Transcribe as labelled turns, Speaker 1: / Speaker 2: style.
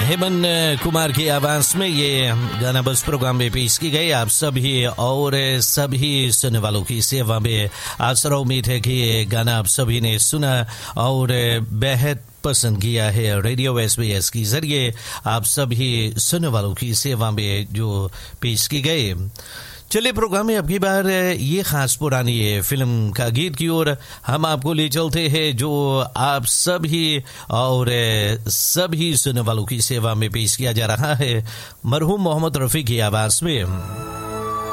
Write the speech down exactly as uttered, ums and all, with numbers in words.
Speaker 1: हेमंत कुमार की आवाज में ये गाना बस प्रोग्राम में पेश की गई आप सभी और सभी सुनने वालों की सेवा में। आशा उम्मीद है कि ये गाना आप सभी ने सुना और बेहद पसंद किया है। रेडियो एसबीएस के जरिए आप सभी सुनने वालों की सेवा में जो पेश की गई। चलिए प्रोग्राम में अब की बार ये खास पुरानी फिल्म का गीत की ओर हम आपको ले चलते हैं जो आप सभी और सभी सुनने वालों की सेवा में पेश किया जा रहा है मरहूम मोहम्मद रफ़ी की आवाज में।